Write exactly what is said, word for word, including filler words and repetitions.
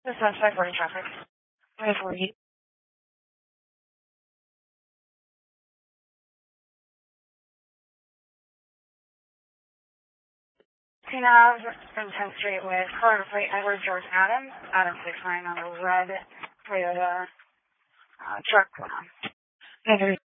This is five forty traffic. five forty. Two navs from tenth Street with car plate Edward George Adams. Adams six nine on a red Toyota uh, truck.